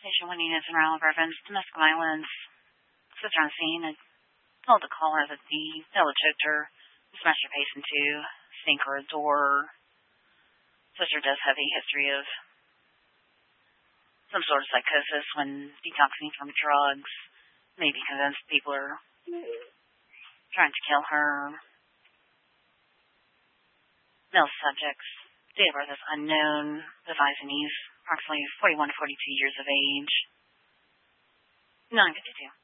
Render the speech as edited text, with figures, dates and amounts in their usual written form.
Patient Winnie is in Ronald Irvin's domestic violence. Sister on scene had told the caller that the fellow choked her, smashed her face into a sink or a door. Sister does have a history of some sort of psychosis when detoxing from drugs. Maybe convinced people are trying to kill her. Male subjects. Date of birth is unknown. Device and approximately 41 to 42 years of age. 9:52.